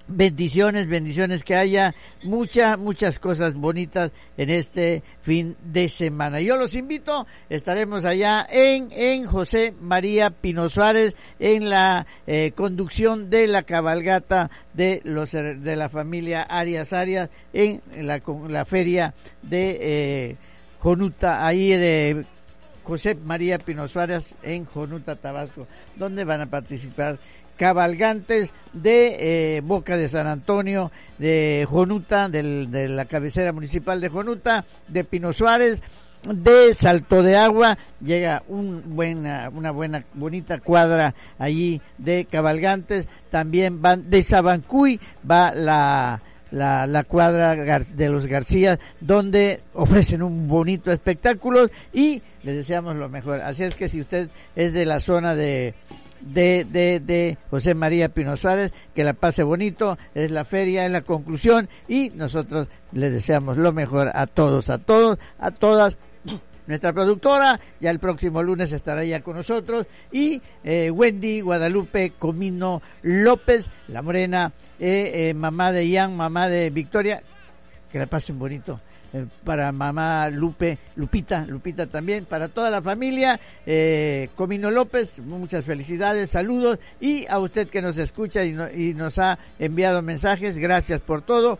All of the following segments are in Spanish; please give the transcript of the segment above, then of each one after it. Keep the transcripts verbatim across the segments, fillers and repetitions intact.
bendiciones, bendiciones, que haya muchas, muchas cosas bonitas en este fin de semana. Yo los invito, estaremos allá en, en José María Pino Suárez, en la eh, conducción de la cabalgata de los de la familia Arias Arias, en la, la feria de eh, Jonuta, ahí de José María Pino Suárez, en Jonuta, Tabasco, donde van a participar cabalgantes de eh, Boca de San Antonio, de Jonuta, del, de la cabecera municipal de Jonuta, de Pino Suárez, de Salto de Agua. Llega un buena, una buena, bonita cuadra allí de cabalgantes. También van de Sabancuy, va la la, la cuadra de los García, donde ofrecen un bonito espectáculo y les deseamos lo mejor. Así es que si usted es de la zona de De, de, de José María Pino Suárez, que la pase bonito, es la feria, es la conclusión, y nosotros les deseamos lo mejor a todos, a todos, a todas. Nuestra productora ya el próximo lunes estará ya con nosotros, y eh, Wendy Guadalupe Comino López, la morena, eh, eh, mamá de Ian, mamá de Victoria, que la pasen bonito. Para mamá Lupe, Lupita, Lupita también, para toda la familia, eh, Comino López, muchas felicidades, saludos, y a usted que nos escucha y, no, y nos ha enviado mensajes, gracias por todo,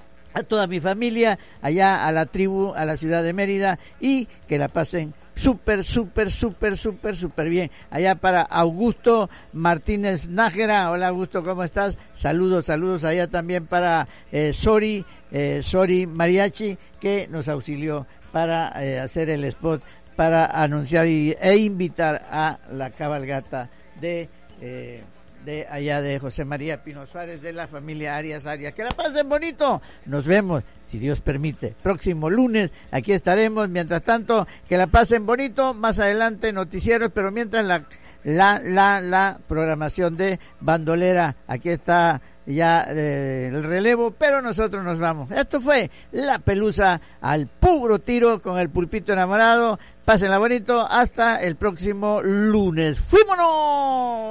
a toda mi familia, allá a la tribu, a la ciudad de Mérida, y que la pasen súper, súper, súper, súper, súper bien. Allá para Augusto Martínez Nájera, hola Augusto, ¿cómo estás? Saludos, saludos allá también para eh, Sori, eh, Sori Mariachi, que nos auxilió para eh, hacer el spot, para anunciar y, e invitar a la cabalgata de... Eh, de allá de José María Pino Suárez, de la familia Arias Arias. Que la pasen bonito. Nos vemos, si Dios permite, próximo lunes. Aquí estaremos. Mientras tanto, que la pasen bonito. Más adelante noticieros, pero mientras la la la la programación de Bandolera. Aquí está ya eh, el relevo, pero nosotros nos vamos. Esto fue La Pelusa al puro tiro con el Pulpito Enamorado. Pásenla bonito. Hasta el próximo lunes. ¡Fuímonos!